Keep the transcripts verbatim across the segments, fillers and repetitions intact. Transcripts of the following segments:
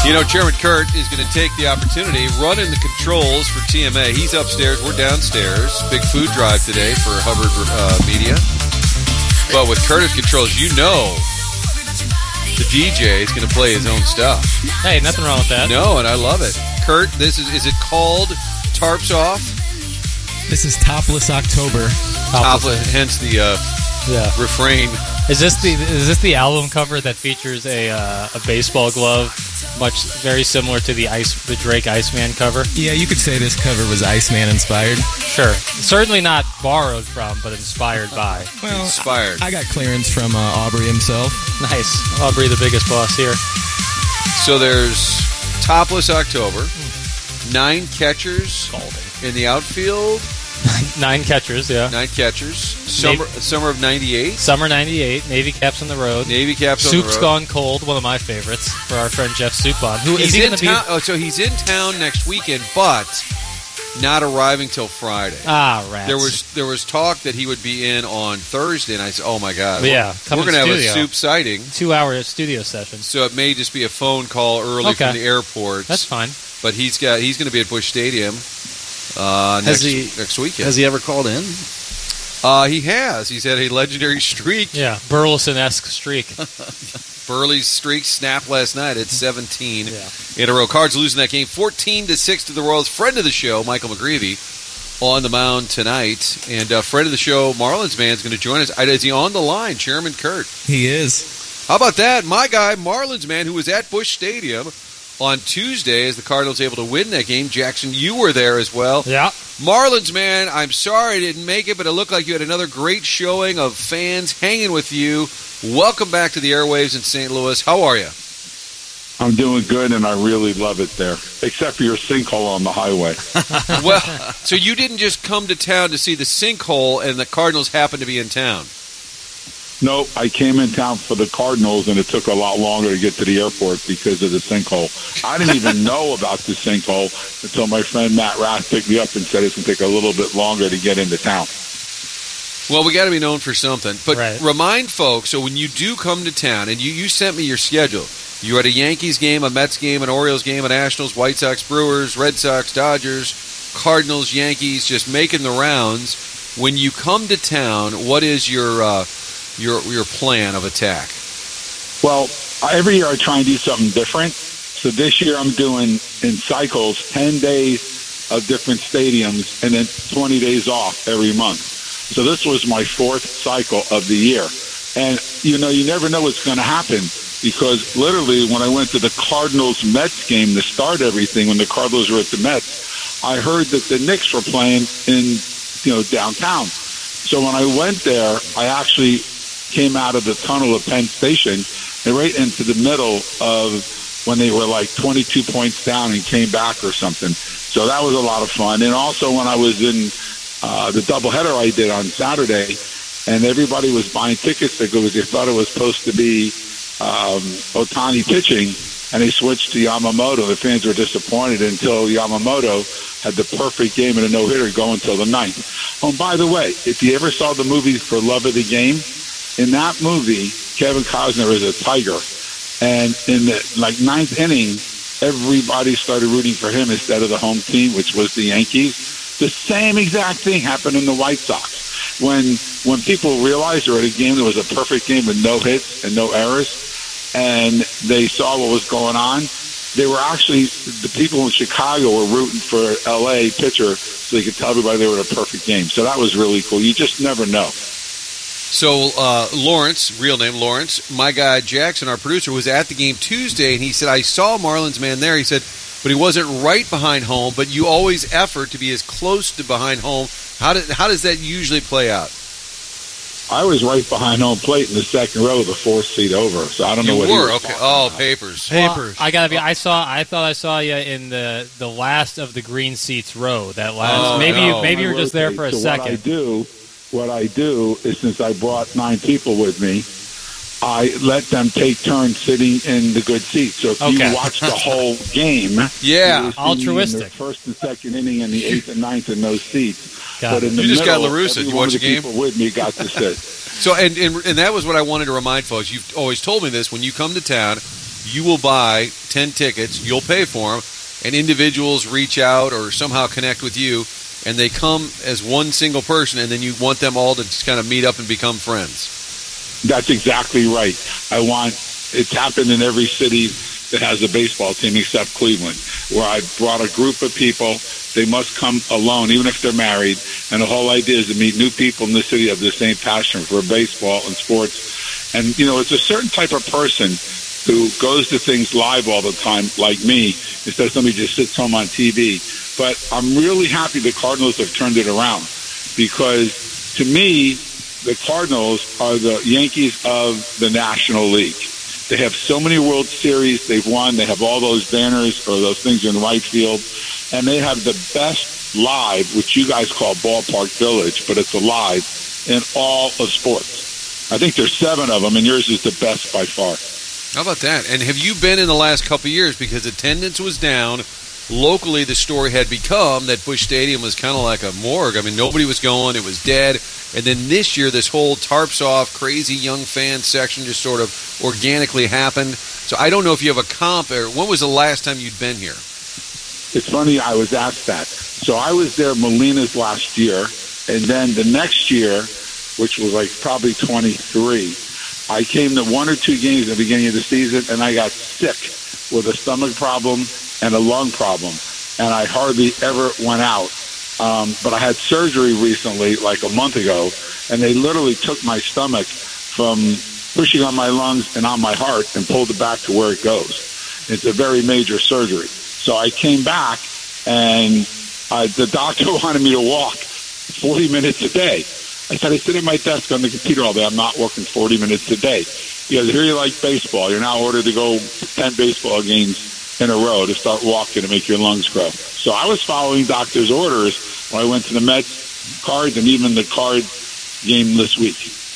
You know, Chairman Kurt is going to take the opportunity, running the controls for T M A. He's upstairs. We're downstairs. Big food drive today for Hubbard uh, Media. But with Curtis controls, you know the D J is going to play his own stuff. Hey, nothing wrong with that. No, and I love it. Kurt, this is, is it called Tarps Off? This is Topless October. Topless, hence the uh, yeah. refrain. Is this the is this the album cover that features a uh, a baseball glove, much very similar to the ice the Drake Iceman cover? Yeah, you could say this cover was Iceman inspired. Sure, certainly not borrowed from, but inspired by. Well, inspired. I, I got clearance from uh, Aubrey himself. Nice, Aubrey, the biggest boss here. So there's Topless October, nine catchers in the outfield. Nine catchers, yeah. Nine catchers. Summer, Navy, summer of ninety-eight. Summer ninety-eight. Navy caps on the road. Navy caps on Soup's the road. Gone Cold, one of my favorites for our friend Jeff Soupon. Who he's is he in going to be? town? Oh, so he's in town next weekend, but not arriving till Friday. Ah, rats. There was there was talk that he would be in on Thursday, and I said, "Oh my God, yeah, we're, we're going to have a studio. Soup sighting, two-hour studio session." So it may just be a phone call early okay. from the airport. That's fine. But he's got he's going to be at Busch Stadium uh, next he, next weekend. Has he ever called in? Uh, he has. He's had a legendary streak. Yeah, Burleson-esque streak. Burley's streak snapped last night at seventeen yeah. in a row. Cards losing that game fourteen to six to the Royals. Friend of the show, Michael McGreevy, on the mound tonight. And uh, friend of the show, Marlins man, is going to join us. Is he on the line, Chairman Kurt? He is. How about that? My guy, Marlins man, who was at Busch Stadium on Tuesday as the Cardinals able to win that game. Jackson, you were there as well. Yeah. Marlins man, I'm sorry I didn't make it, but it looked like you had another great showing of fans hanging with you. Welcome back to the airwaves in Saint Louis. How are you? I'm doing good, and I really love it there, except for your sinkhole on the highway. Well, so you didn't just come to town to see the sinkhole, and the Cardinals happened to be in town. No, I came in town for the Cardinals, and it took a lot longer to get to the airport because of the sinkhole. I didn't even know about the sinkhole until my friend Matt Rath picked me up and said it's going to take a little bit longer to get into town. Well, we got to be known for something. But right. remind folks, so when you do come to town, and you, you sent me your schedule, you're at a Yankees game, a Mets game, an Orioles game, a Nationals, White Sox, Brewers, Red Sox, Dodgers, Cardinals, Yankees, just making the rounds. When you come to town, what is your... Uh, Your your plan of attack? Well, every year I try and do something different. So this year I'm doing in cycles ten days of different stadiums and then twenty days off every month. So this was my fourth cycle of the year. And, you know, you never know what's going to happen because literally when I went to the Cardinals-Mets game to start everything, when the Cardinals were at the Mets, I heard that the Knicks were playing in, you know, downtown. So when I went there, I actually came out of the tunnel of Penn Station and right into the middle of when they were like twenty-two points down and came back or something. So that was a lot of fun. And also when I was in uh, the doubleheader I did on Saturday, and everybody was buying tickets because they thought it was supposed to be um, Ohtani pitching, and they switched to Yamamoto. The fans were disappointed until Yamamoto had the perfect game and a no-hitter go until the ninth. Oh, and by the way, if you ever saw the movie For Love of the Game, in that movie, Kevin Costner is a tiger. And in the like ninth inning, everybody started rooting for him instead of the home team, which was the Yankees. The same exact thing happened in the White Sox. When when people realized they were at a game that was a perfect game with no hits and no errors, and they saw what was going on, they were actually, the people in Chicago were rooting for L A pitcher so they could tell everybody they were at a perfect game. So that was really cool. You just never know. So uh, Lawrence, real name Lawrence, my guy Jackson, our producer, was at the game Tuesday, and he said, I saw Marlins man there. He said, but he wasn't right behind home, but you always effort to be as close to behind home. How, did, how does that usually play out? I was right behind home plate in the second row, the fourth seat over. So I don't you know what were he was okay. talking Oh, about. papers, papers. Well, I gotta be. I saw. I thought I saw you in the, the last of the green seats row. That last. Oh, maybe no. you, maybe you were just there for a so second. What I do, what I do is since I brought nine people with me, I let them take turns sitting in the good seats. So if Okay. you watch the whole game, yeah, you will see altruistic. in the first and second inning and the eighth and ninth in those seats. Got but it. in the You just got middle, LaRussa. every You one watch of the the game? people with me got to sit. So, and, and and that was what I wanted to remind folks. You've always told me this. When you come to town, you will buy ten tickets, you'll pay for them, and individuals reach out or somehow connect with you, and they come as one single person, and then you want them all to just kind of meet up and become friends. That's exactly right. I want, it's happened in every city that has a baseball team except Cleveland, where I brought a group of people. They must come alone, even if they're married. And the whole idea is to meet new people in the city of the same passion for baseball and sports. And, you know, it's a certain type of person who goes to things live all the time, like me, instead of somebody just sits home on T V. But I'm really happy the Cardinals have turned it around, because to me, the Cardinals are the Yankees of the National League. They have so many World Series they've won. They have all those banners or those things in right field. And they have the best live, which you guys call Ballpark Village, but it's a live, in all of sports. I think there's seven of them, and yours is the best by far. How about that? And have you been in the last couple of years? Because attendance was down. Locally, the story had become that Busch Stadium was kind of like a morgue. I mean, nobody was going. It was dead. And then this year, this whole tarps off, crazy young fan section just sort of organically happened. So I don't know if you have a comp, or when was the last time you'd been here? It's funny, I was asked that. So I was there Molina's last year, and then the next year, which was like probably twenty-three, I came to one or two games at the beginning of the season, and I got sick with a stomach problem and a lung problem, and I hardly ever went out. Um, but I had surgery recently, like a month ago, and they literally took my stomach from pushing on my lungs and on my heart and pulled it back to where it goes. It's a very major surgery. So I came back, and uh, the doctor wanted me to walk forty minutes a day. I said, I sit at my desk on the computer all day. I'm not working forty minutes a day. He goes, here you like baseball. You're now ordered to go ten baseball games in a row to start walking to make your lungs grow. So I was following doctor's orders when I went to the Mets, Cards, and even the Cards game this week.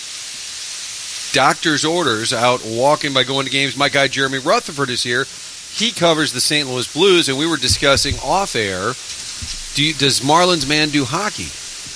Doctor's orders, out walking by going to games. My guy Jeremy Rutherford is here. He covers the Saint Louis Blues, and we were discussing off-air, do you, does Marlins man do hockey?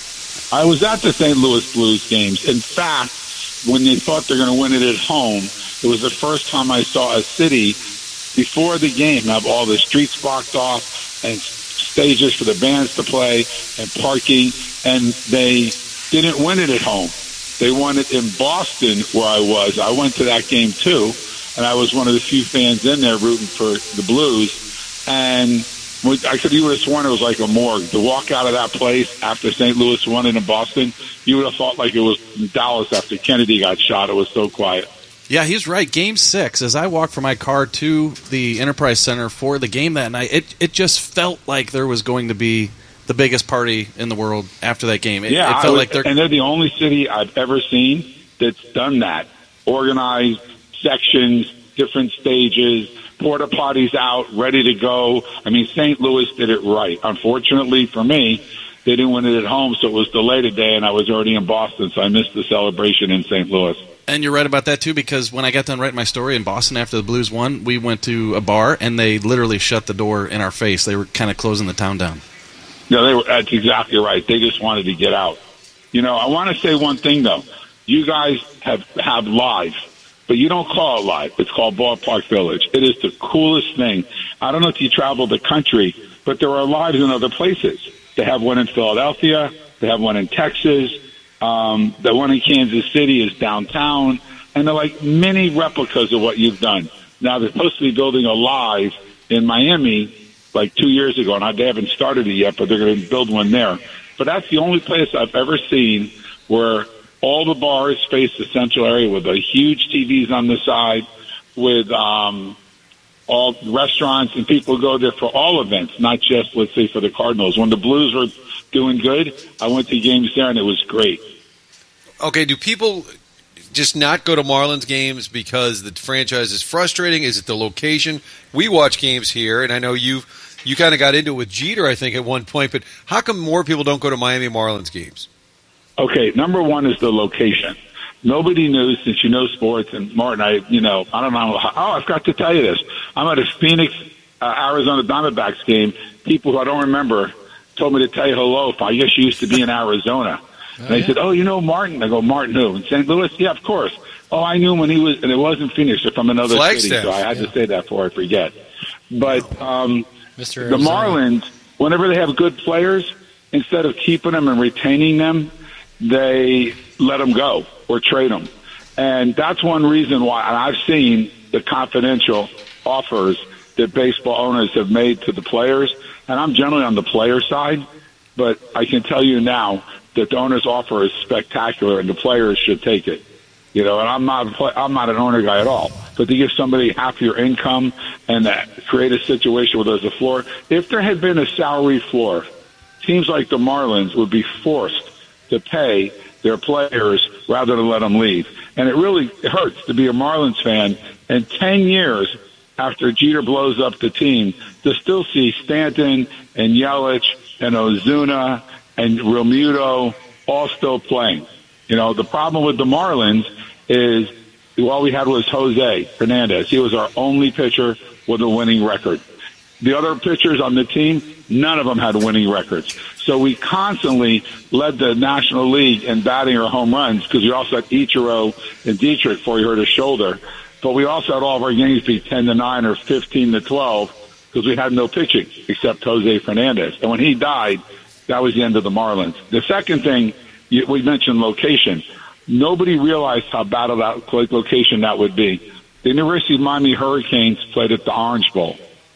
I was at the Saint Louis Blues games. In fact, when they thought they're going to win it at home, it was the first time I saw a city before the game have all the streets blocked off and stages for the bands to play and parking, and they didn't win it at home. They won it in Boston, where I was. I went to that game too, and I was one of the few fans in there rooting for the Blues. And I could, you would have sworn it was like a morgue. To walk out of that place after Saint Louis won it in Boston, you would have thought like it was Dallas after Kennedy got shot. It was so quiet. Yeah, he's right. Game six, as I walked from my car to the Enterprise Center for the game that night, it it just felt like there was going to be the biggest party in the world after that game. It, yeah, it felt was, like they're and they're the only city I've ever seen that's done that. Organized sections, different stages, porta potties out, ready to go. I mean, Saint Louis did it right. Unfortunately for me, they didn't win it at home, so it was delayed a day, and I was already in Boston, so I missed the celebration in Saint Louis. And you're right about that, too, because when I got done writing my story in Boston after the Blues won, we went to a bar, and they literally shut the door in our face. They were kind of closing the town down. No, they were, that's exactly right. They just wanted to get out. You know, I want to say one thing, though. You guys have, have live, but you don't call it live. It's called Ballpark Village. It is the coolest thing. I don't know if you travel the country, but there are lives in other places. They have one in Philadelphia. They have one in Texas. Um, the one in Kansas City is downtown. And they're like mini replicas of what you've done. Now, they're supposed to be building a live in Miami like two years ago, and they haven't started it yet, but they're going to build one there. But that's the only place I've ever seen where all the bars face the central area with the huge T Vs on the side, with um, all restaurants, and people go there for all events, not just, let's say, for the Cardinals. When the Blues were doing good, I went to games there, and it was great. Okay, do people just not go to Marlins games because the franchise is frustrating? Is it the location? We watch games here, and I know you you kind of got into it with Jeter, I think, at one point, but how come more people don't go to Miami Marlins games? Okay, number one is the location. Nobody knew, since you know sports, and Martin, I, you know, I don't know. Oh, I forgot to tell you this. I'm at a Phoenix, uh, Arizona Diamondbacks game. People who I don't remember told me to tell you hello. I guess you used to be in Arizona. and they yeah. said, "Oh, you know Martin?" I go, "Martin who?" In Saint Louis? Yeah, of course. Oh, I knew him when he was, and it wasn't Phoenix, they're from another city, Flagstaff. so I had Yeah. to say that before I forget. But um, Mister the Arizona. Marlins, whenever they have good players, instead of keeping them and retaining them, they let them go or trade them. And that's one reason why, and I've seen the confidential offers that baseball owners have made to the players, and I'm generally on the player side, but I can tell you now that the owner's offer is spectacular, and the players should take it. You know, and I'm not a play, I'm not an owner guy at all. But to give somebody half your income and that create a situation where there's a floor, if there had been a salary floor, teams like the Marlins would be forced to pay their players rather than let them leave. And it really hurts to be a Marlins fan and ten years after Jeter blows up the team to still see Stanton and Yelich and Ozuna and Realmuto all still playing. You know, the problem with the Marlins is all we had was Jose Hernandez. He was our only pitcher with a winning record. The other pitchers on the team, none of them had winning records. So we constantly led the National League in batting or home runs because we also had Ichiro and Dietrich before he hurt his shoulder. But we also had all of our games be ten to nine or fifteen to twelve because we had no pitching except Jose Fernandez. And when he died, that was the end of the Marlins. The second thing, we mentioned location. Nobody realized how bad of that location that would be. The University of Miami Hurricanes played at the Orange Bowl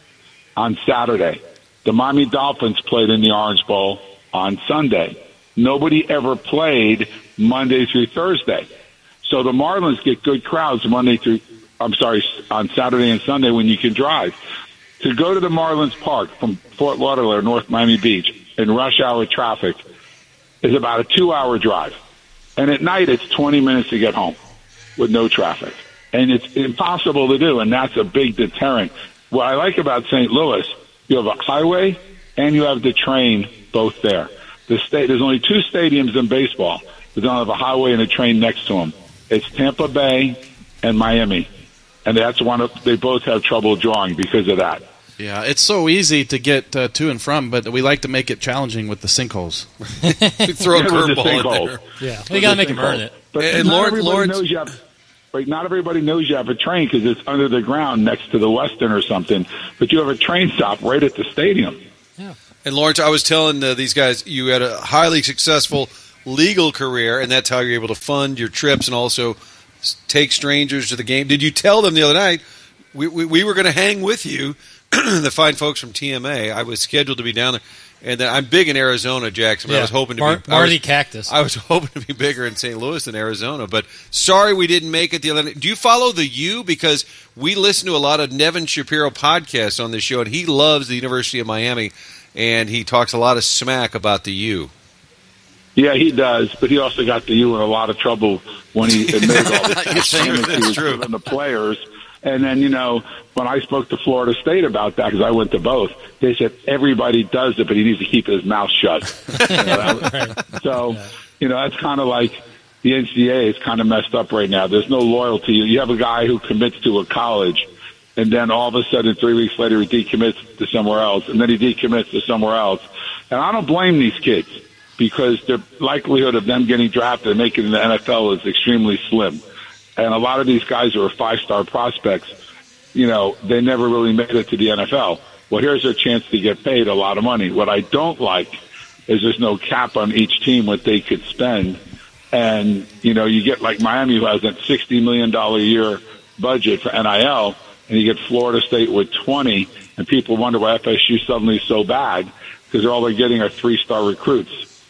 on Saturday. The Miami Dolphins played in the Orange Bowl on Sunday. Nobody ever played Monday through Thursday. So the Marlins get good crowds Monday through, I'm sorry, on Saturday and Sunday when you can drive. To go to the Marlins Park from Fort Lauderdale, North Miami Beach, in rush hour traffic is about a two-hour drive. And at night, it's twenty minutes to get home with no traffic. And it's impossible to do, and that's a big deterrent. What I like about Saint Louis, you have a highway and you have the train both there. The state, there's only two stadiums in baseball that don't have a highway and a train next to them. It's Tampa Bay and Miami. And that's one of, they both have trouble drawing because of that. Yeah, it's so easy to get uh, to and from, but we like to make it challenging with the sinkholes. Throw a Yeah, with the curveball in sinkhole. there. Yeah, we got to make him earn it. But And not Lawrence- everybody Lawrence- knows you have, right, not everybody knows you have a train because it's under the ground next to the Westin or something. But you have a train stop right at the stadium. And Lawrence, I was telling uh, these guys you had a highly successful legal career, and that's how you're able to fund your trips and also s- take strangers to the game. Did you tell them the other night we we, we were going to hang with you, the fine folks from T M A? I was scheduled to be down there, and then I'm big in Arizona, Jackson. But I was hoping to Mar- be I Marty was, Cactus. I was hoping to be bigger in Saint Louis than Arizona, but sorry we didn't make it the other night. Do you follow the U? Because we listen to a lot of Nevin Shapiro podcasts on this show, and he loves the University of Miami, and he talks a lot of smack about the U. Yeah, he does, but he also got the U in a lot of trouble when he admitted all the It's true, payments he that's was true. giving the players. And then, you know, when I spoke to Florida State about that, because I went to both, they said everybody does it, but he needs to keep his mouth shut. You know, that was- so, you know, that's kind of like the N C double A is kind of messed up right now. There's no loyalty. You have a guy who commits to a college, and then all of a sudden, three weeks later, he decommits to somewhere else, and then he decommits to somewhere else. And I don't blame these kids because the likelihood of them getting drafted and making it in the N F L is extremely slim. And a lot of these guys who are five-star prospects, you know, they never really made it to the N F L. Well, here's their chance to get paid a lot of money. What I don't like is there's no cap on each team what they could spend. And, you know, you get like Miami who has that sixty million dollars a year budget for N I L, and you get Florida State with twenty, and people wonder why F S U suddenly is so bad because all they're getting are three-star recruits.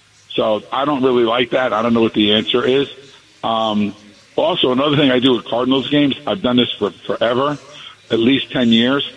So I don't really like that. I don't know what the answer is. Um, also, another thing I do with Cardinals games, I've done this for forever, at least ten years,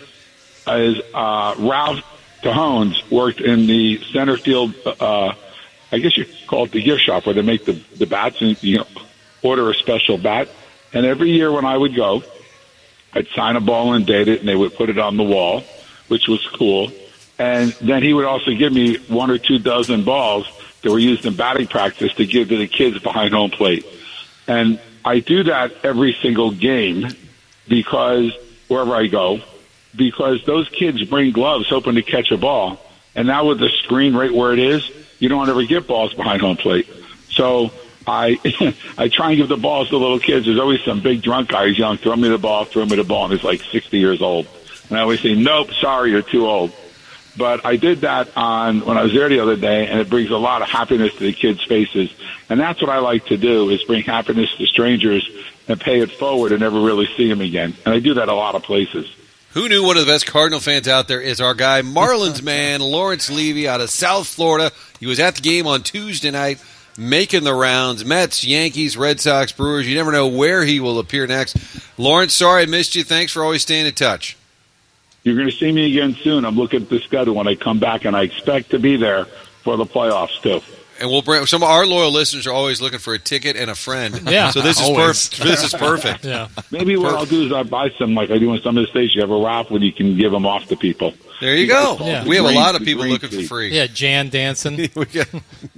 is uh, Ralph Cajones worked in the center field, uh, I guess you call it the gift shop, where they make the, the bats and, you know, order a special bat. And every year when I would go, I'd sign a ball and date it, and they would put it on the wall, which was cool. And then he would also give me one or two dozen balls that were used in batting practice to give to the kids behind home plate. And I do that every single game because wherever I go, because those kids bring gloves hoping to catch a ball. And now with the screen right where it is, you don't ever get balls behind home plate. So I I try and give the balls to little kids. There's always some big drunk guy who's yelling, throw me the ball, throw me the ball, and he's like sixty years old. And I always say, nope, sorry, you're too old. But I did that on when I was there the other day, and it brings a lot of happiness to the kids' faces. And that's what I like to do, is bring happiness to strangers and pay it forward and never really see them again. And I do that a lot of places. Who knew one of the best Cardinal fans out there is our guy, Marlins man, Lawrence Levy out of South Florida. He was at the game on Tuesday night, making the rounds. Mets, Yankees, Red Sox, Brewers. You never know where he will appear next. Lawrence, sorry I missed you. Thanks for always staying in touch. You're going to see me again soon. I'm looking at the schedule when I come back, and I expect to be there for the playoffs, too. And we'll bring some of our loyal listeners are always looking for a ticket and a friend. Yeah. So this is Always. perfect. This is perfect. Yeah. Maybe what I'll do is I'll buy some, like I do in some of the states. You have a raffle and you can give them off to people. There you go. Yeah. We have a Green- lot of the people green looking for tea. free. Yeah, Jan dancing. We got-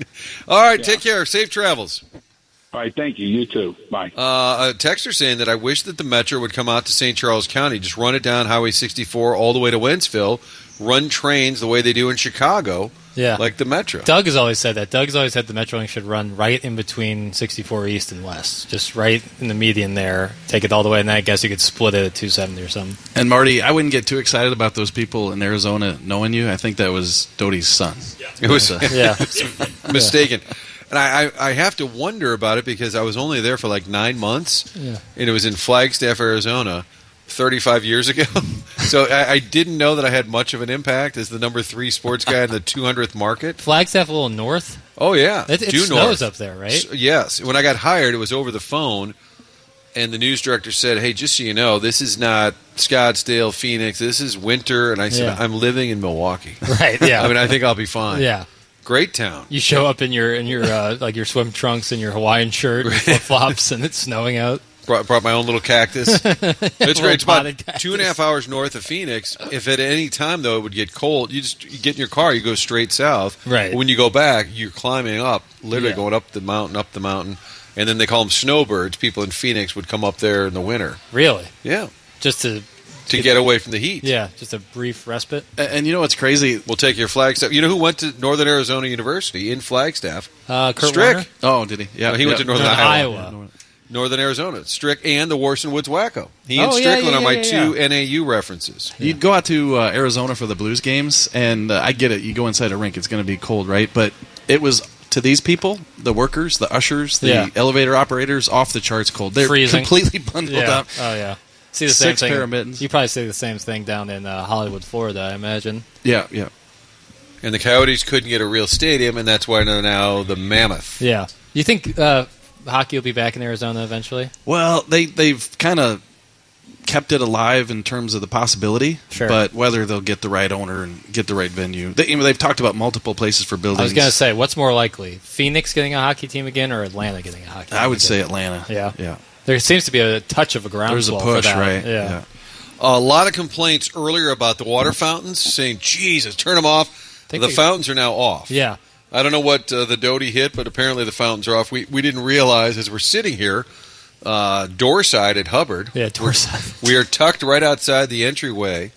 All right, take care. Safe travels. All right, thank you. You too. Bye. Uh, a texter saying that I wish that the Metro would come out to Saint Charles County, just run it down Highway sixty-four all the way to Wentzville, run trains the way they do in Chicago, Yeah. like the Metro. Doug has always said that. Doug's always said the Metrolink should run right in between sixty-four East and West. Just right in the median there. Take it all the way, and then I guess you could split it at two seventy or something. And Marty, I wouldn't get too excited about those people in Arizona knowing you. I think that was Doty's son. It was Yeah. mistaken. And I, I, I have to wonder about it because I was only there for like nine months, Yeah. and it was in Flagstaff, Arizona, thirty-five years ago. So I, I didn't know that I had much of an impact as the number three sports guy in the two hundredth market. Flagstaff a little north. Oh, yeah. It, it Due snows north. up there, right? S- Yes. When I got hired, it was over the phone, and the news director said, hey, just so you know, this is not Scottsdale, Phoenix. This is winter. And I said, Yeah. I'm living in Milwaukee. Right, yeah. I mean, I think I'll be fine. Yeah. Great town. You show up in your in your uh, like your swim trunks and your Hawaiian shirt and flip flops, and it's snowing out. Brought, brought my own little cactus. It's Little great. It's about potted cactus. two and a half hours north of Phoenix. If at any time, though, it would get cold, you just you get in your car, you go straight south. Right. When you go back, you're climbing up, literally Yeah. going up the mountain, up the mountain. And then they call them snowbirds. People in Phoenix would come up there in the winter. Really, Yeah. just to To get away from the heat. yeah, just a brief respite. And, and you know what's crazy? We'll take your Flagstaff. You know who went to Northern Arizona University in Flagstaff? Uh, Kurt Strick. Warner? Oh, did he? Yeah, No, he went yeah. to Northern No, Iowa. Iowa. Northern Arizona. Strick and the Warson Woods Wacko. He and Oh, yeah, Strickland yeah, are my yeah, two yeah. N A U references. You'd go out to uh, Arizona for the Blues games, and uh, I get it. You go inside a rink, it's going to be cold, right? But it was, to these people, the workers, the ushers, the Yeah. elevator operators, off the charts cold. They're Freezing. completely bundled Yeah. up. Oh yeah. See the Six same thing. pair of mittens. You probably see the same thing down in uh, Hollywood, Florida. I imagine. Yeah, yeah. And the Coyotes couldn't get a real stadium, and that's why they're now the Mammoth. Yeah. You think uh, hockey will be back in Arizona eventually? Well, they, they've kind of kept it alive in terms of the possibility, Sure. but whether they'll get the right owner and get the right venue. They, you know, they've talked about multiple places for buildings. I was going to say, what's more likely, Phoenix getting a hockey team again, or Atlanta getting a hockey team? I would again? say Atlanta. Yeah. Yeah. There seems to be a touch of a groundswell. There's a for push, that. right? Yeah. A lot of complaints earlier about the water fountains, saying, Jesus, turn them off. Think The they- fountains are now off. Yeah. I don't know what uh, the Doty hit, but apparently the fountains are off. We, we didn't realize as we're sitting here, uh, door side at Hubbard. Yeah, Dorset. We are tucked right outside the entryway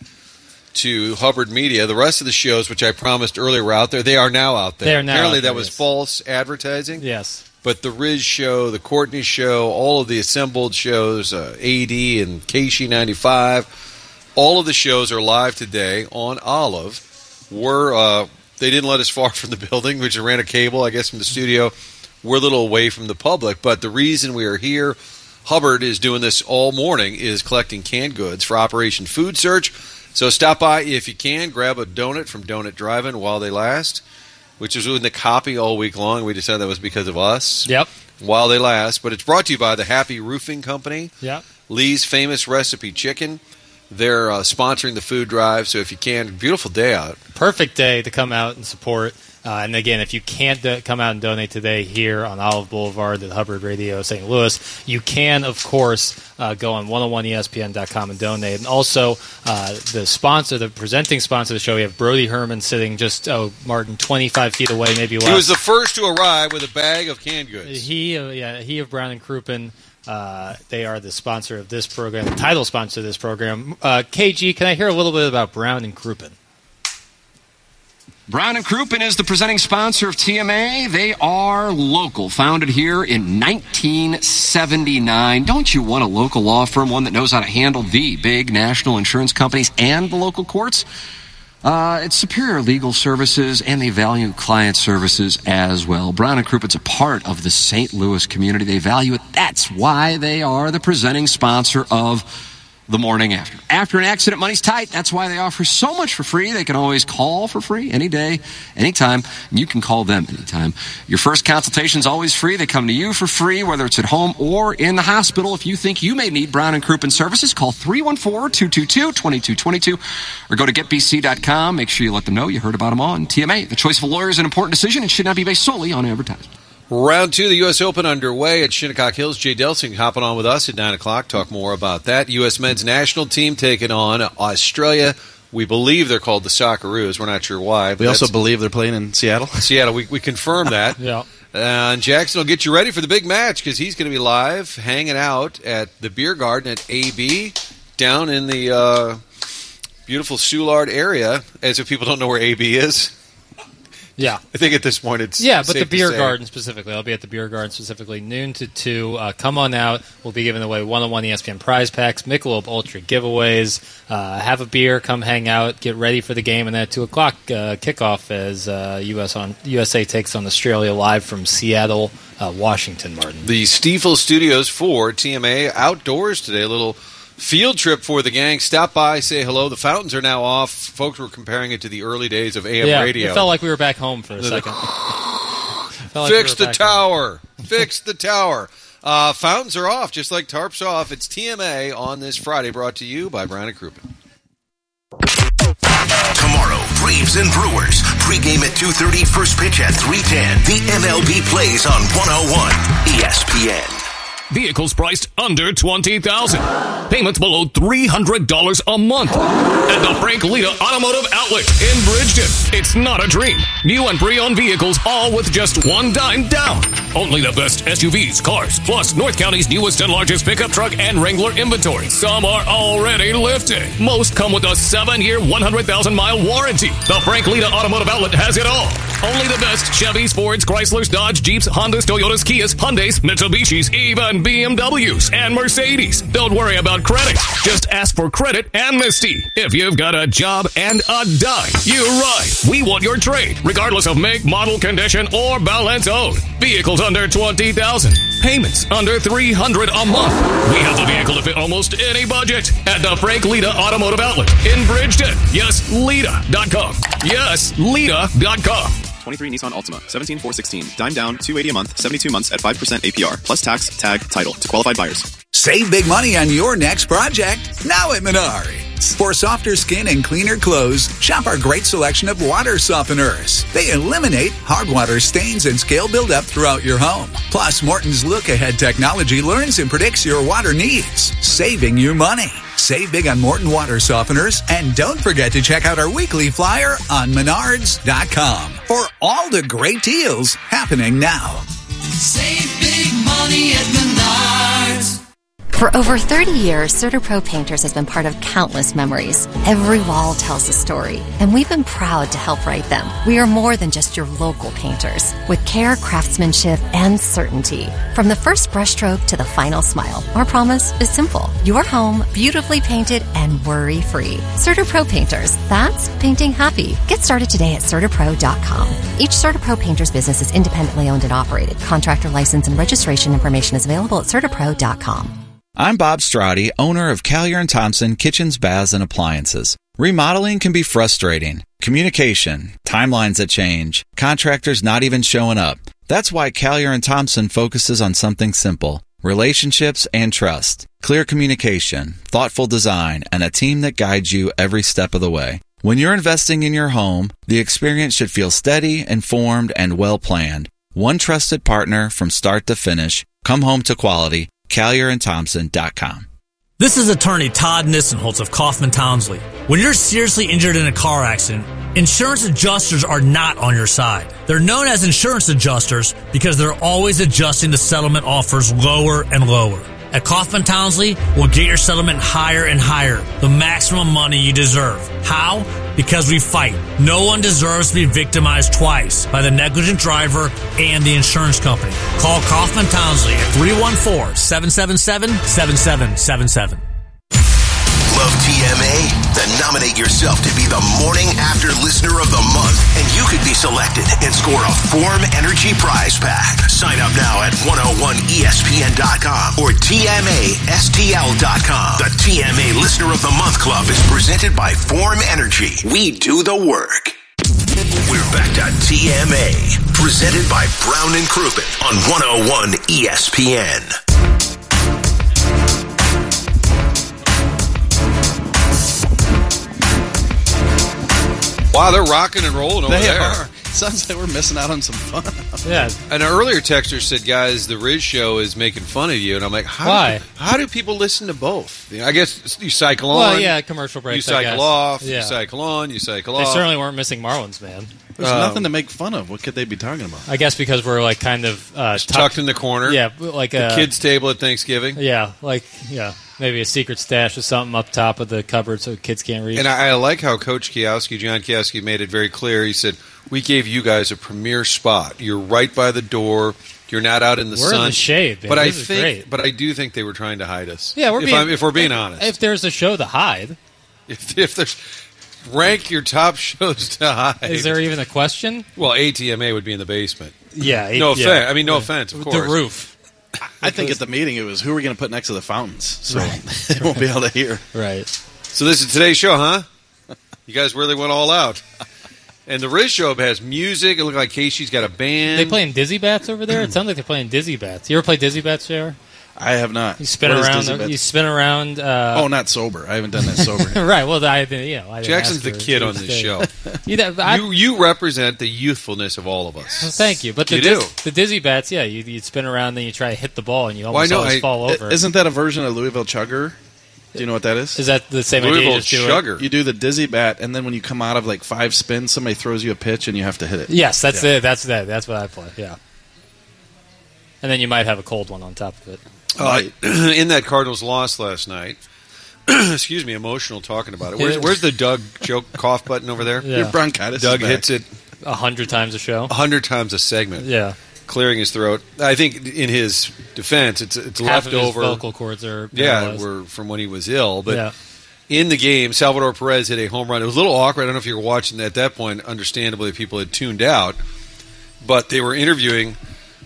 to Hubbard Media. The rest of the shows, which I promised earlier were out there, they are now out there. They are now Apparently out there, that was yes. false advertising. Yes. But the Riz show, the Courtney show, all of the assembled shows, uh, A D and K S H E ninety-five, all of the shows are live today on Olive. We're, uh, they didn't let us far from the building. We just ran a cable, I guess, from the studio. We're a little away from the public. But the reason we are here, Hubbard is doing this all morning, is collecting canned goods for Operation Food Search. So stop by if you can. Grab a donut from Donut Drive-In while they last, which is in the copy all week long. We decided that was because of us. Yep. While they last. But it's brought to you by the Happy Roofing Company, Yep. Lee's Famous Recipe Chicken. They're uh, sponsoring the food drive, so if you can, beautiful day out. Perfect day to come out and support. Uh, and again, if you can't do- come out and donate today here on Olive Boulevard at Hubbard Radio Saint Louis, you can, of course, uh, go on one oh one E S P N dot com and donate. And also, uh, the sponsor, the presenting sponsor of the show, we have Brody Herman sitting just, oh, Martin, twenty-five feet away, maybe less. He was the first to arrive with a bag of canned goods. He, uh, yeah, he of Brown and Crouppen. Uh, they are the sponsor of this program, the title sponsor of this program. Uh, K G, can I hear a little bit about Brown and Crouppen? Brown and Crouppen is the presenting sponsor of T M A. They are local, founded here in nineteen seventy-nine. Don't you want a local law firm, one that knows how to handle the big national insurance companies and the local courts? Uh, it's superior legal services, and they value client services as well. Brown and Crouppen's a part of the Saint Louis community. They value it. That's why they are the presenting sponsor of The Morning After. After an accident, money's tight. That's why they offer so much for free. They can always call for free any day, anytime. And you can call them anytime. Your first consultation is always free. They come to you for free, whether it's at home or in the hospital. If you think you may need Brown and Crouppen services, call three one four, two two two, two two two two or go to get b c dot com. Make sure you let them know you heard about them on T M A. The choice of a lawyer is an important decision and should not be based solely on advertising. Round two of the U S Open underway at Shinnecock Hills. Jay Delsing hopping on with us at nine o'clock. Talk more about that. U S men's national team taking on Australia. We believe they're called the Socceroos. We're not sure why. But we also believe they're playing in Seattle. Seattle. We, we confirm that. Yeah. And Jackson will get you ready for the big match because he's going to be live hanging out at the Beer Garden at A B down in the uh, beautiful Soulard area. As if people don't know where A B is. Yeah. I think at this point it's Yeah, but safe the Beer to say. Garden specifically. I'll be at the Beer Garden specifically noon to two. Uh, come on out. We'll be giving away one-on-one E S P N prize packs, Michelob Ultra giveaways. Uh, have a beer, come hang out, get ready for the game, and then at two o'clock uh, kickoff as uh, U S on U S A takes on Australia live from Seattle, uh, Washington, Martin. The Stiefel Studios for T M A outdoors today. A little field trip for the gang. Stop by, say hello. The fountains are now off. Folks were comparing it to the early days of A M yeah, radio. It felt like we were back home for a The- second. Felt like Fix we the were back home. tower. Fix the tower. Uh, fountains are off, just like tarps off. It's T M A on this Friday, brought to you by Brown and Crouppen. Tomorrow, Braves and Brewers. Pre-game at two thirty, first pitch at three ten. The M L B plays on one oh one E S P N. Vehicles priced under twenty thousand dollars. Payments below three hundred dollars a month. At the Frank Lita Automotive Outlet in Bridgeton. It's not a dream. New and pre-owned vehicles, all with just one dime down. Only the best S U Vs, cars, plus North County's newest and largest pickup truck and Wrangler inventory. Some are already lifted. Most come with a seven-year, one hundred thousand mile warranty. The Frank Lita Automotive Outlet has it all. Only the best Chevys, Fords, Chryslers, Dodge, Jeeps, Hondas, Toyotas, Kias, Hyundais, Mitsubishis, even B M Ws and Mercedes. Don't worry about credit. Just ask for credit amnesty. If you've got a job and a dime, you're right. We want your trade, regardless of make, model, condition, or balance owed. Vehicles under twenty thousand dollars. Payments under three hundred dollars a month. We have the vehicle to fit almost any budget at the Frank Lita Automotive Outlet in Bridgeton. Yes, Lita dot com. Yes, Lita dot com. twenty-three Nissan Altima, seventeen four sixteen, dime down, two eighty a month, seventy-two months at five percent A P R, plus tax, tag, title to qualified buyers. Save big money on your next project, now at Menards. For softer skin and cleaner clothes, shop our great selection of water softeners. They eliminate hard water stains and scale buildup throughout your home. Plus, Morton's look-ahead technology learns and predicts your water needs, saving you money. Save big on Morton water softeners, and don't forget to check out our weekly flyer on menards dot com for all the great deals happening now. Save big money at Menards. For over thirty years, CertaPro Painters has been part of countless memories. Every wall tells a story, and we've been proud to help write them. We are more than just your local painters, with care, craftsmanship, and certainty. From the first brushstroke to the final smile, our promise is simple. Your home, beautifully painted and worry-free. CertaPro Painters, that's painting happy. Get started today at CertaPro dot com. Each CertaPro Painters business is independently owned and operated. Contractor license and registration information is available at CertaPro dot com. I'm Bob Strati, owner of Callier and Thompson Kitchens, Baths, and Appliances. Remodeling can be frustrating. Communication, timelines that change, contractors not even showing up. That's why Callier and Thompson focuses on something simple: relationships and trust, clear communication, thoughtful design, and a team that guides you every step of the way. When you're investing in your home, the experience should feel steady, informed, and well-planned. One trusted partner from start to finish. Come home to quality. Callier and Thompson dot com. This is attorney Todd Nissenholtz of Kaufman Townsley. When you're seriously injured in a car accident, insurance adjusters are not on your side. They're known as insurance adjusters because they're always adjusting the settlement offers lower and lower. At Kaufman Townsley, we'll get your settlement higher and higher, the maximum money you deserve. How? Because we fight. No one deserves to be victimized twice by the negligent driver and the insurance company. Call Kaufman Townsley at three one four, seven seven seven, seven seven seven seven. Love T M A? Then nominate yourself to be the Morning After Listener of the Month, and you could be selected and score a Form Energy prize pack. Sign up now at one oh one E S P N dot com or T M A S T L dot com. The T M A Listener of the Month Club is presented by Form Energy. We do the work. We're back to T M A, presented by Brown and Crouppen on one oh one E S P N. Wow, they're rocking and rolling over they there. Are. Sounds like we're missing out on some fun. Yeah. An earlier texter said, guys, the Riz Show is making fun of you. And I'm like, how Why? Do, how do people listen to both? You know, I guess you cycle on. Well, yeah, commercial breaks, You cycle I guess. off. Yeah. You cycle on. You cycle They off. certainly weren't missing Marlins, man. There's Um, nothing to make fun of. What could they be talking about? I guess because we're like kind of uh, tucked, Tucked in the corner. Yeah, like the a kids' table at Thanksgiving. Yeah, like yeah, maybe a secret stash or something up top of the cupboard so kids can't reach. And I, I like how Coach Kiowski, John Kiowski, made it very clear. He said, we gave you guys a premier spot. You're right by the door. You're not out in the We're sun. in the shade, man. But I This is think, great. but I do think they were trying to hide us. Yeah, we're if, being, I'm, if we're being honest. If there's a show to hide, If, if there's rank your top shows to hide. is there even a question? Well, A T M A would be in the basement. Yeah, no offense. yeah. I mean, no Yeah. offense. Of The course, roof. I think at the meeting it was who are we going to put next to the fountains, so Right. they won't be able to hear. Right. So this is today's show, huh? You guys really went all out. And the Riz Show has music. It looked like Casey's got a band. They playing Dizzy Bats over there? It sounds like they're playing Dizzy Bats. You ever play Dizzy Bats, J R? I have not. You spin What is around. Dizzy The, Bats? you spin around. Uh, oh, not sober. I haven't done that sober. right. Well, I you know I didn't Jackson's ask the her kid to on this stay. show. you, know, I, you you represent the youthfulness of all of us. well, thank you. But the You do. Diz, the Dizzy Bats, yeah, you you spin around, then you try to hit the ball, and you Well, I almost know, always I- fall over. Isn't that a version of Louisville Chugger? Do you know what that is? Is that the same idea? Louisville You just do it? Chugger. You do the dizzy bat, and then when you come out of like five spins, somebody throws you a pitch, and you have to hit it. Yes, that's Yeah. it. That's that. That's what I play. Yeah. And then you might have a cold one on top of it. Uh, in that Cardinals loss last night, excuse me, emotional talking about it. Where's, where's the Doug joke cough button over there? Yeah. Your bronchitis. Doug is back. hits it A hundred times a show. a hundred times a segment, Yeah. clearing his throat. I think in his defense, it's it's Half left of his over. vocal cords are Yeah, paralyzed. were from when he was ill. But Yeah. in the game, Salvador Perez hit a home run. It was a little awkward. I don't know if you were watching at that point. Understandably, people had tuned out. But they were interviewing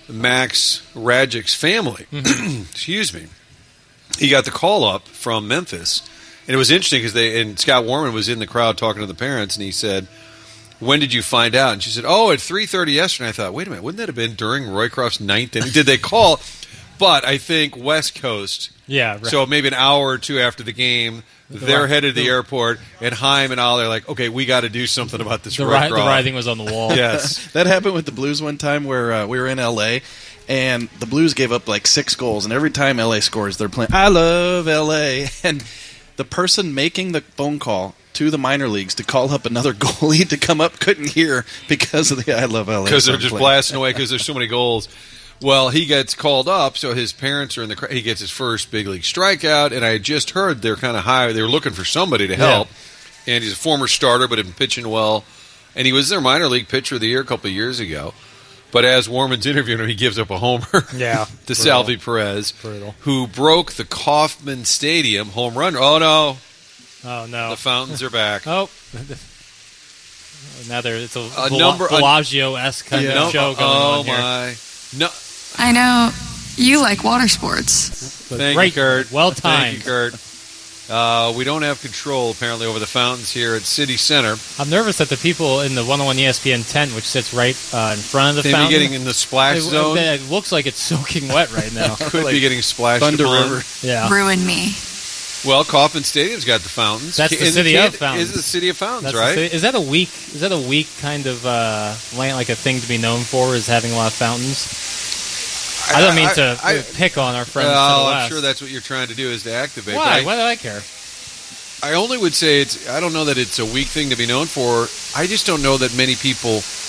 Max Radjick's family. Excuse me. He got the call up from Memphis. And it was interesting because they and Scott Warman was in the crowd talking to the parents, and he said, when did you find out? And she said, oh, at three thirty yesterday. I thought, wait a minute, wouldn't that have been during Roycroft's ninth inning? Did they call? But I think West Coast. Yeah, right. So maybe an hour or two after the game, they're ri- headed to the the- airport, and Haim and Ollie are like, okay, we got to do something about this The, ri- the Roycroft. writing was on the wall. Yes. That happened with the Blues one time where uh, we were in L A and the Blues gave up like six goals, and every time L A scores, they're playing "I love L A," and the person making the phone call to the minor leagues to call up another goalie to come up couldn't hear because of the "I love L A" Because they're song just playing. blasting away because there's so many goals. Well, he gets called up, so his parents are in the. cr- He gets his first big league strikeout, and I had just heard they're kind of high. They were looking for somebody to help, and he's a former starter, but had been pitching well, and he was their minor league pitcher of the year a couple of years ago. But as Warman's interviewing him, he gives up a homer Yeah. to Brutal. Salvi Perez, Brutal. who broke the Kauffman Stadium home run. Oh no, Oh no. the fountains are back. Oh. Now there, it's a, A Bella- number- a- Bellagio-esque kind No- of show going oh on here. my, no. I know you like water sports. But Thank great, you, Kurt. well Thank you, timed. Kurt. Uh, we don't have control, apparently, over the fountains here at City Center. I'm nervous that the people in the one oh one E S P N tent, which sits right uh, in front of the They may be fountain, getting in the splash it, zone. It looks like it's soaking wet right now. Could Like, be getting splashed Thunder upon. River. Yeah. Ruin me. Well, Kauffman Stadium's got the fountains. That's the And city kid of fountains. Is the city of fountains, That's the right? city- Is that a weak? Is that a weak kind of uh, like like a thing to be known for? Is having a lot of fountains? I don't mean to I- I- pick on our friends. to the Well, I'm west. sure that's what you're trying to do is to activate. but Why? I, Why do I care? I only would say it's. I don't know that it's a weak thing to be known for. I just don't know that many people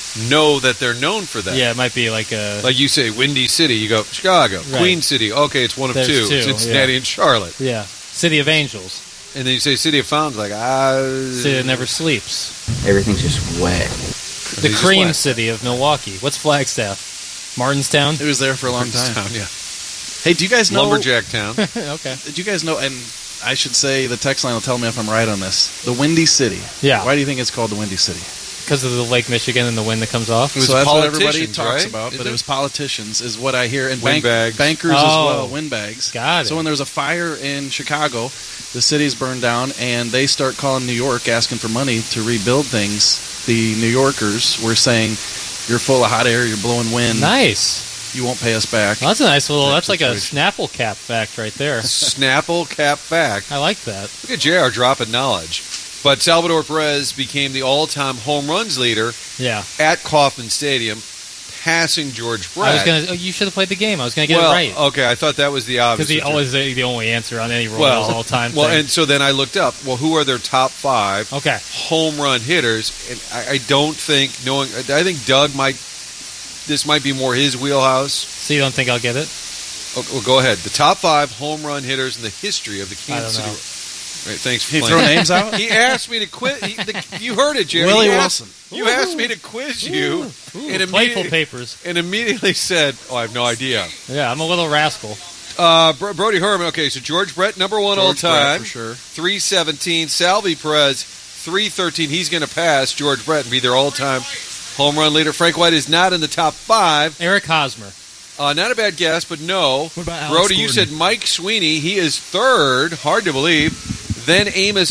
know that they're known for that. Yeah, it might be like a... Like you say, Windy City, you go, Chicago. Right. Queen City, okay, it's one of There's two. two, Cincinnati yeah. and Charlotte. Yeah. City of Angels. And then you say City of Fountains, like, ah... City that never sleeps. Everything's just wet. The Just Cream wet. City of Milwaukee. What's Flagstaff? Martinstown? It was there for a long time. Martinstown, yeah. Hey, do you guys know... Lumberjack Town. Okay. Did you guys know, and I should say the text line will tell me if I'm right on this, the Windy City. Yeah. Why do you think it's called the Windy City? Because of the Lake Michigan and the wind that comes off? It was so that's what everybody politicians, talks right? about, Is but it? it was politicians is what I hear. And bank, Windbags. bankers Oh. as well, windbags. Got it. So when there's a fire in Chicago, the city's burned down, and they start calling New York asking for money to rebuild things. The New Yorkers were saying, you're full of hot air, you're blowing wind. Nice. You won't pay us back. Well, that's a nice little... That That's like a situation. Snapple cap fact right there. Snapple Cap Fact. I like that. Look at J R dropping knowledge. But Salvador Perez became the all-time home runs leader Yeah. at Kauffman Stadium, passing George Brett. I was gonna. Oh, you should have played the game. I was gonna get well, it right. okay, I thought that was the obvious. Because he answer. always the, the only answer on any Royals well, all time. Well, thing. and so then I looked up. Well, who are their top five okay. home run hitters? And I, I don't think knowing. I think Doug might. This might be more his wheelhouse. So you don't think I'll get it? Okay, well, go ahead. The top five home run hitters in the history of the I Kansas don't City. know. Right, thanks for He playing. throw names out? He asked me to quit. He, the, you heard it, Jerry. Willie He asked- Wilson. You asked me to quiz you, Ooh, and, playful immediately, papers. and immediately said, "Oh, I have no idea." Yeah, I'm a little rascal. Uh, Bro- Brody Herman. Okay, so George Brett, number one all George Brett, time, for sure. three seventeen. Salvi Perez, three thirteen. He's going to pass George Brett and be their all time home run leader. Frank White is not in the top five. Eric Hosmer. Uh, not a bad guess, but no. What about Alex Brody, you Gordon? said Mike Sweeney. He is third. Hard to believe. Then Amos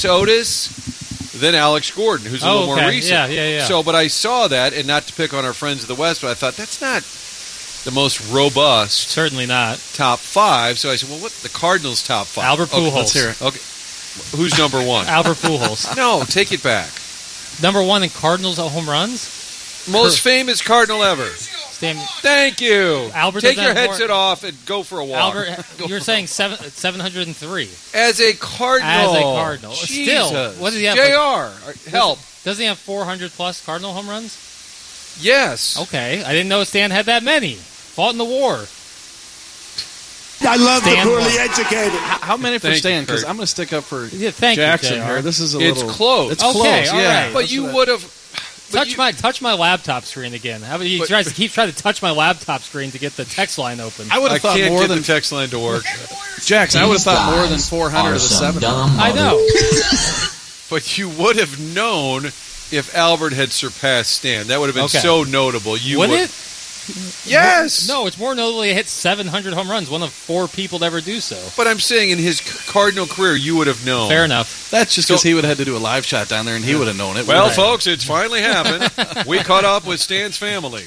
Otis. Then Alex Gordon, who's a Oh, little more okay. recent. Yeah, yeah, yeah. So, but I saw that, and not to pick on our friends of the West, but I thought that's not the most robust Certainly not. top five. So I said, well, what the Cardinals' top five? Albert Okay, Pujols. let's hear it. Okay, who's number one? Albert Pujols. No, take it back. Number one in Cardinals home runs. Most famous Cardinal ever. Stan- Thank you. Albert Take doesn't your have more- headset off and go for a walk. Albert, you're saying seven seven hundred and three As a Cardinal. as a Cardinal. Jesus. Still, what does he have? J R, help. Doesn't he have four hundred plus Cardinal home runs? Yes. Okay, I didn't know Stan had that many. Fought in the war. I love Stan the poorly won. educated. How, how many for Thank Stan? you, Because Kurt. I'm going to stick up for Yeah, thank you, Jackson J R. here. This is a It's little close. It's Okay, close, all yeah. right. But That's you what I- would have. Touch my touch my laptop screen again. How about you But- try to keep trying to touch my laptop screen to get the text line open? I would I have thought can't more get than the text line to work. Jackson. I would have These thought more guys than four hundred are of the some seven. dumb I know. But you would have known if Albert had surpassed Stan. That would have been Okay. so notable. You Would would. it? Yes. No, it's more notable he hit seven hundred home runs, one of four people to ever do so. But I'm saying in his Cardinal career, you would have known. Fair enough. That's just because he would have had to do a live shot down there, and he would have known it. Well, Right. folks, it's finally happened. We caught up with Stan's family.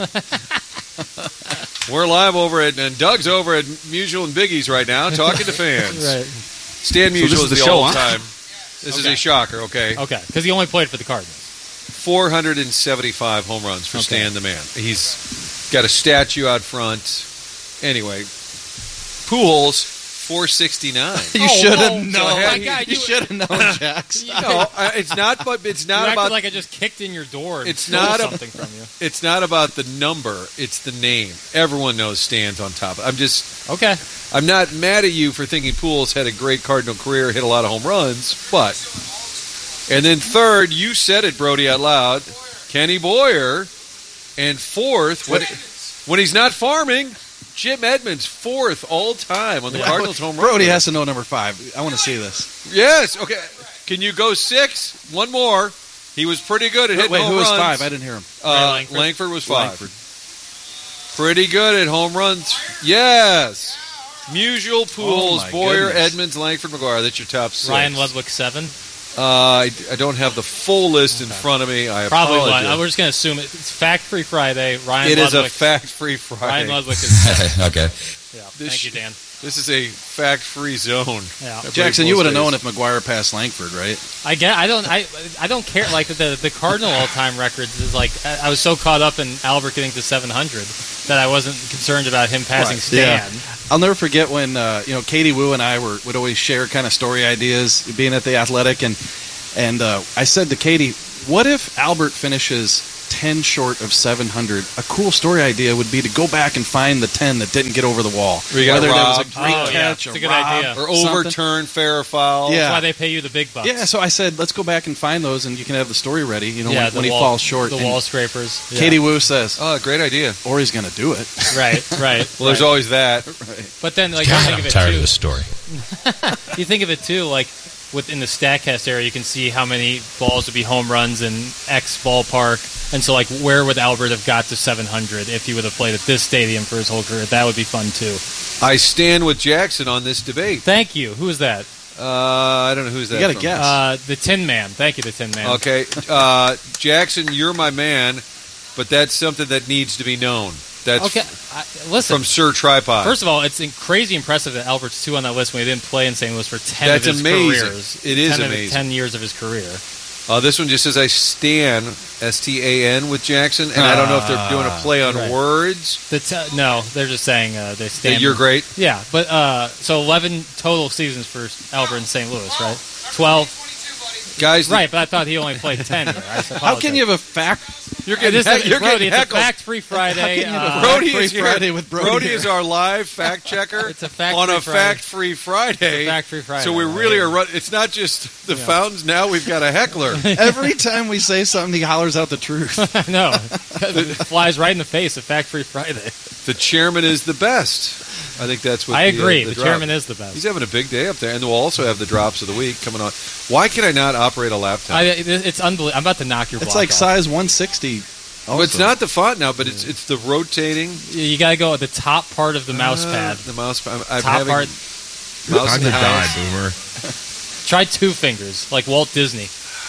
We're live over at, and Doug's over at Musial and Biggie's right now, talking to fans. Right. Stan So this Musial is is the the show, all huh? time. This is Okay. a shocker. Okay, Okay, because he only played for the Cardinals. four hundred seventy-five home runs for Okay. Stan the man. He's got a statue out front. Anyway, Pujols four sixty-nine. You Oh, should have oh, known. oh my God, you you- should have known, Jackson. No, uh, it's not. But it's You not acted about. like I just kicked in your door and It's stole not a- something from you. It's not about the number. It's the name. Everyone knows Stan's on top. I'm just. Okay. I'm not mad at you for thinking Pujols had a great Cardinal career, hit a lot of home runs, but. And then third, you said it, Brody, out loud. Kenny Boyer, and fourth when when he's not farming, Jim Edmonds fourth all time on the Cardinals home run. Brody list. has to know number five. I want to see this. Yes. Okay. Can you go six? One more. He was pretty good at Wait, hitting wait home who was runs. five? I didn't hear him. Uh, Ray Langford. Langford. was five. Langford. Pretty good at home runs. Yes. Musial, Oh, Pujols, my Boyer, goodness. Edmonds, Langford, McGuire. That's your top six. Ryan Ludwig seven. Uh, I, I don't have the full list in front of me. I Probably apologize. one. We're just going to assume it. It's Fact Free Friday. Ryan It is Ludwig. a fact-free Friday. Ryan Ludwig is. Okay. Yeah. This Thank you, Dan. This is a fact-free zone. Yeah. Jackson, you would have known it. if McGuire passed Langford, right? I get. I don't. I. I don't care. Like the the Cardinal all time records is like. I, I was so caught up in Albert getting to seven hundred that I wasn't concerned about him passing Right. Stan. Yeah. I'll never forget when uh, you know Katie Wu and I were would always share kind of story ideas being at the Athletic, and and uh, I said to Katie, "What if Albert finishes ten short of seven hundred, a cool story idea would be to go back and find the ten that didn't get over the wall. We got Whether that robbed. was a great Oh, yeah. catch, It's a a good rob, idea. Or something. overturn fair or foul. Yeah. That's why they pay you the big bucks. Yeah, so I said, let's go back and find those, and you can have the story ready. You know, Yeah, when, the when he wall- falls short. the And wall scrapers. Yeah. Katie Wu says, "Oh, great idea." Or he's going to do it. Right, right. Well, there's right. always that. Right. But then, like, God, you think I'm of it tired too. of this story. You think of it too, like within the StatCast area, you can see how many balls would be home runs in X ballpark, and so like where would Albert have got to seven hundred if he would have played at this stadium for his whole career? That would be fun too. I stand with Jackson on this debate. Thank you. Who is that? Uh, I don't know who's that. You got to from. guess. Uh, the Tin Man. Thank you, the Tin Man. Okay, uh, Jackson, you're my man, but that's something that needs to be known. That's Okay. I, listen. from Sir Tripod. First of all, it's in- crazy impressive that Albert's two on that list when he didn't play in Saint Louis for ten That's of his amazing. careers. It is ten of- amazing. ten years of his career. Uh, this one just says I stan, S T A N, with Jackson, and I don't know if they're doing a play on Right. words. The t- no, they're just saying uh, they stand. That you're great. Yeah, but uh, so eleven total seasons for Albert in Saint Louis, right? Twelve. Guys, right, but I thought he only played ten here. I How can you have a fact? You're Uh, getting, this heck- is- you're Brody, getting it's a heckled. fact-free Friday. How can you have a uh, Brody Fact-Free is here. Friday with Brody here. is our live fact checker. It's a fact-free on a Friday. fact-free Friday. It's a fact-free Friday. So we really are. Run- it's not just the Yeah. fountains. Now we've got a heckler. Every time we say something, he hollers out the truth. no, it flies right in the face of fact-free Friday. The chairman is the best. I think that's what I the, uh, agree. the The drop- chairman is the best. He's having a big day up there, and we'll also have the drops of the week coming on. Why can I not operate a laptop? I, it- it's unbelievable. I'm about to knock your It's block like off. size one sixty. Well, it's not the font now, but it's it's the rotating. You got to go at the top part of the mouse Uh, pad. The mouse pad. I'm, I'm Top having part. mouse in the die, house. Boomer. Try two fingers, like Walt Disney.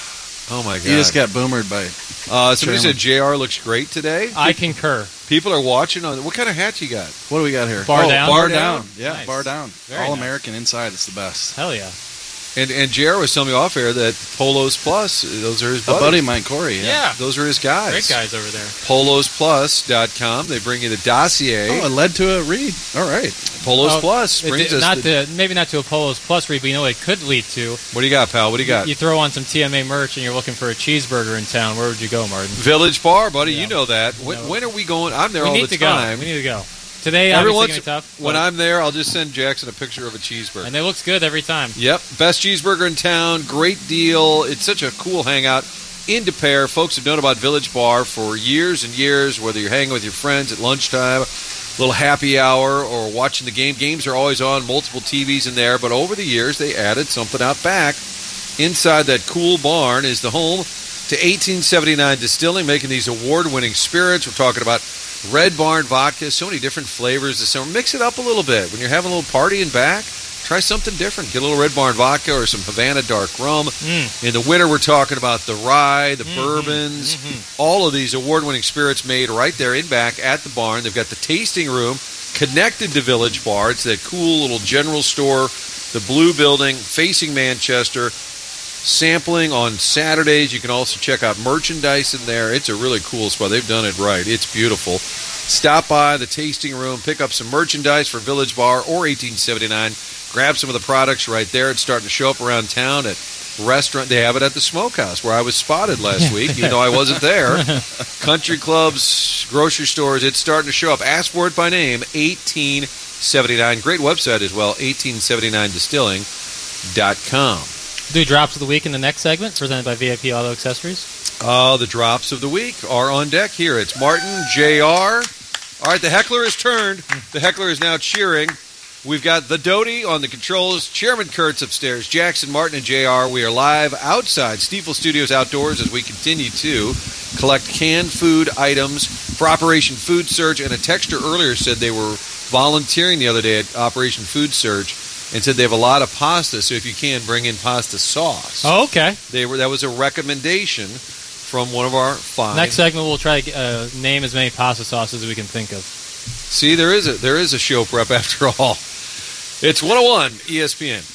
Oh my god! You just got boomered by. Uh, somebody Chairman. said J R looks great today. I concur. People are watching on. What kind of hat you got? What do we got here? Bar oh, down? Bar Bar down. down? Yeah, Nice. bar down. Very All nice. American inside. It's the best. Hell yeah. And and J R was telling me off air that Polos Plus, those are his A buddies. buddy of mine, Corey. Yeah. Yeah. Those are his guys. Great guys over there. polos plus dot com. They bring you the dossier. Oh, it led to a read. All right. Polos Oh, Plus It brings did- us not the- to, maybe not to a Polos Plus read, but you know what it could lead to? What do you got, pal? What do you got? You throw on some T M A merch and you're looking for a cheeseburger in town. Where would you go, Martin? Village Bar, buddy. Yeah. You know that. When, No. when are we going? I'm there we all need the to time. go. We need to go. Today, Every obviously, once gonna be tough. when but- I'm there, I'll just send Jackson a picture of a cheeseburger. and it looks good every time. Yep, best cheeseburger in town. Great deal. It's such a cool hangout. In Des Peres, folks have known about Village Bar for years and years. Whether you're hanging with your friends at lunchtime, a little happy hour, or watching the game. Games are always on, multiple T Vs in there. But over the years, they added something out back. Inside that cool barn is the home to eighteen seventy-nine Distilling, making these award-winning spirits. We're talking about Red Barn vodka, so many different flavors this summer. Mix it up a little bit. When you're having a little party in back, try something different. Get a little Red Barn vodka or some Havana Dark Rum. Mm. In the winter, we're talking about the rye, the Mhm. bourbons, Mhm. all of these award-winning spirits made right there in back at the barn. They've got the tasting room connected to Village Bar. It's that cool little general store, the blue building facing Manchester. Sampling on Saturdays. You can also check out merchandise in there. It's a really cool spot. They've done it right. It's beautiful. Stop by the tasting room, pick up some merchandise for Village Bar or eighteen seventy-nine. Grab some of the products right there. It's starting to show up around town at restaurant. They have it at the Smokehouse where I was spotted last week, even though I wasn't there. Country clubs, grocery stores. It's starting to show up. Ask for it by name. eighteen seventy-nine. Great website as well. eighteen seventy-nine distilling dot com. Do drops of the week in the next segment, presented by V I P Auto Accessories. Uh, the drops of the week are on deck here. It's Martin, J R. All right, the heckler has turned. The heckler is now cheering. We've got the Doty on the controls. Chairman Kurtz upstairs. Jackson, Martin, and J R. We are live outside Stiefel Studios outdoors as we continue to collect canned food items for Operation Food Search. And a texter earlier said they were volunteering the other day at Operation Food Search and said they have a lot of pasta, so if you can, bring in pasta sauce. Oh, okay. They were. That was a recommendation from one of our fine. Next segment, we'll try to uh, name as many pasta sauces as we can think of. See, there is a there is a show prep after all. It's one oh one E S P N.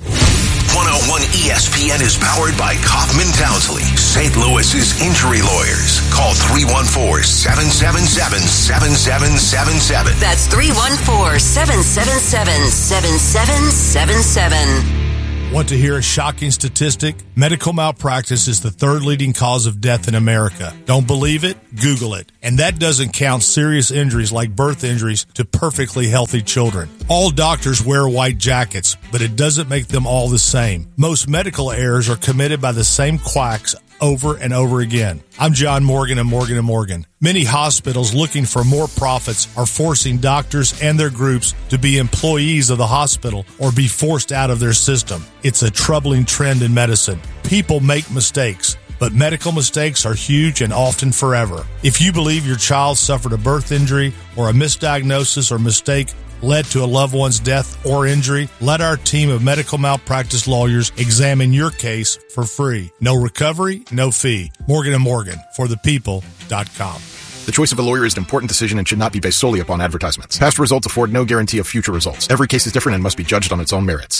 one oh one E S P N is powered by Kaufman Townsley, Saint Louis's injury lawyers. Call three one four, seven seven seven, seven seven seven seven. That's three one four, seven seven seven, seven seven seven seven. Want to hear a shocking statistic? Medical malpractice is the third leading cause of death in America. Don't believe it? Google it. And that doesn't count serious injuries like birth injuries to perfectly healthy children. All doctors wear white jackets, but it doesn't make them all the same. Most medical errors are committed by the same quacks over and over again. I'm John Morgan of Morgan and Morgan. Many hospitals looking for more profits are forcing doctors and their groups to be employees of the hospital or be forced out of their system. It's a troubling trend in medicine. People make mistakes, but medical mistakes are huge and often forever. If you believe your child suffered a birth injury or a misdiagnosis or mistake led to a loved one's death or injury, let our team of medical malpractice lawyers examine your case for free. No recovery, no fee. Morgan and Morgan, for the people dot com. The choice of a lawyer is an important decision and should not be based solely upon advertisements. Past results afford no guarantee of future results. Every case is different and must be judged on its own merits.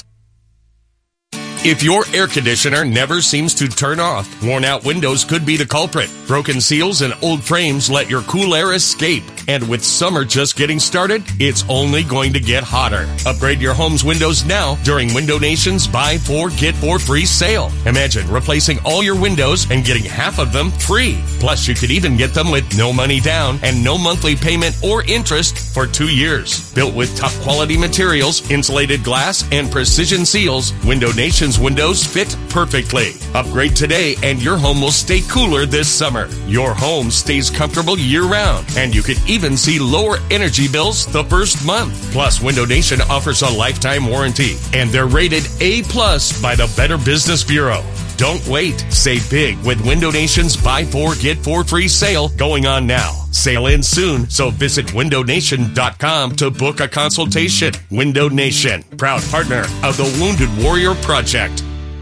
If your air conditioner never seems to turn off, worn-out windows could be the culprit. Broken seals and old frames let your cool air escape. And with summer just getting started, it's only going to get hotter. Upgrade your home's windows now during Window Nation's Buy Four, Get Four Free sale. Imagine replacing all your windows and getting half of them free. Plus, you could even get them with no money down and no monthly payment or interest for two years. Built with top-quality materials, insulated glass, and precision seals, Window Nation's windows fit perfectly. Upgrade today and your home will stay cooler this summer. Your home stays comfortable year-round, and you could even see lower energy bills the first month. Plus, Window Nation offers a lifetime warranty, and they're rated A plus by the Better Business Bureau. Don't wait. Save big with Window Nation's Buy Four, Get Four Free sale going on now. Sale ends soon, so visit window nation dot com to book a consultation. Window Nation, proud partner of the Wounded Warrior Project.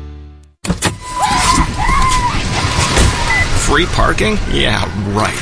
Free parking? Yeah, right.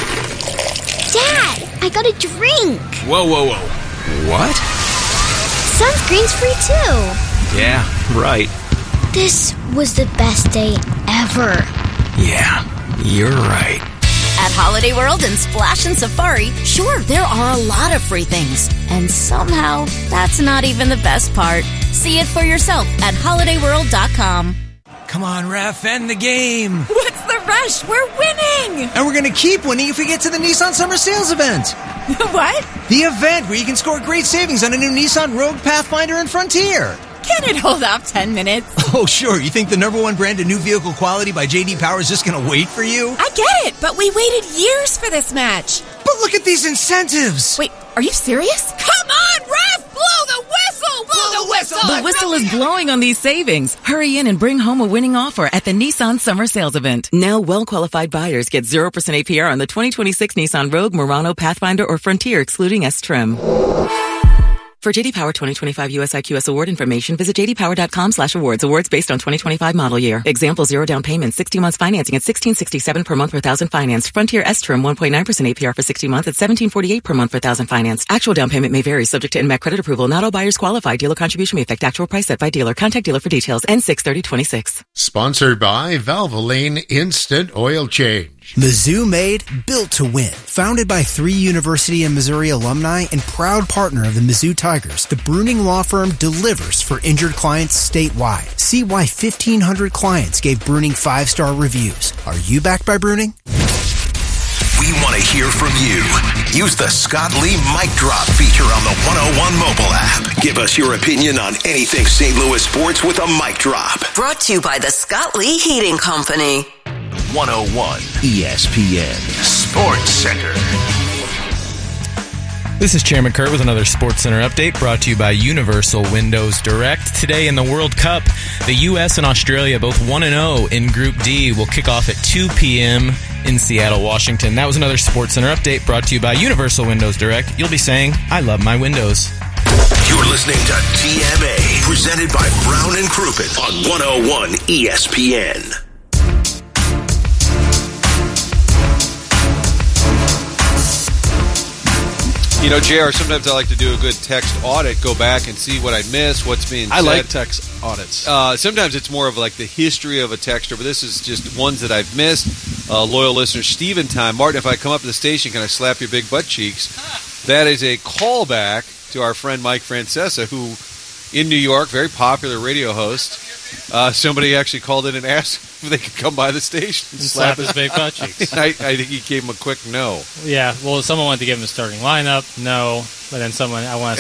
Dad, I got a drink. Whoa, whoa, whoa. What? Sunscreen's free too. Yeah, right. This was the best day ever. Yeah, you're right. At Holiday World and Splash and Safari, sure, there are a lot of free things. And somehow, that's not even the best part. See it for yourself at holiday world dot com. Come on, ref, end the game. What's the rush? We're winning. And we're going to keep winning if we get to the Nissan Summer Sales event. What? The event where you can score great savings on a new Nissan Rogue, Pathfinder, and Frontier. Can it hold off ten minutes? Oh, sure. You think the number one brand of new vehicle quality by J D Power is just going to wait for you? I get it, but we waited years for this match. But look at these incentives. Wait, are you serious? Come on, ref! Blow the whistle! Blow, Blow the whistle! The whistle is blowing on these savings. Hurry in and bring home a winning offer at the Nissan Summer Sales Event. Now, well-qualified buyers get zero percent A P R on the twenty twenty-six Nissan Rogue, Murano, Pathfinder, or Frontier, excluding S-Trim. For J D Power twenty twenty-five U S I Q S award information, visit j d power dot com slash awards. Awards based on twenty twenty-five model year. Example, zero down payment, sixty months financing at sixteen sixty-seven per month per thousand finance. Frontier S-Trim, one point nine percent A P R for sixty months at seventeen forty-eight per month per thousand finance. Actual down payment may vary, subject to N M A C credit approval. Not all buyers qualify. Dealer contribution may affect actual price set by dealer. Contact dealer for details. N six thirty twenty-six. Sponsored by Valvoline Instant Oil Change. Mizzou made, built to win. Founded by three University of Missouri alumni and proud partner of the Mizzou Tigers, the Bruning Law Firm delivers for injured clients statewide. See why fifteen hundred clients gave Bruning five-star reviews. Are you backed by Bruning? We want to hear from you. Use the Scott Lee Mic Drop feature on the one oh one mobile app. Give us your opinion on anything Saint Louis sports with a mic drop. Brought to you by the Scott Lee Heating Company. one oh one E S P N Sports Center. This is Chairman Kurt with another Sports Center update brought to you by Universal Windows Direct. Today in the World Cup, the U S and Australia, both one and oh in Group D, will kick off at two p.m. in Seattle, Washington. That was another Sports Center update brought to you by Universal Windows Direct. You'll be saying, I love my windows. You're listening to T M A, presented by Brown and Crouppen on one oh one E S P N. You know, J R, sometimes I like to do a good text audit, go back and see what I missed, what's being said. I like text audits. Uh, sometimes it's more of like the history of a texter, but this is just ones that I've missed. Uh, loyal listener, Steven Time. Martin, if I come up to the station, can I slap your big butt cheeks? That is a callback to our friend Mike Francesa, who in New York, very popular radio host. Uh, somebody actually called in and asked if they could come by the station and slap his big butt cheeks. I, I think he gave him a quick no. Yeah, well, someone wanted to give him a starting lineup. No. But then someone, I want to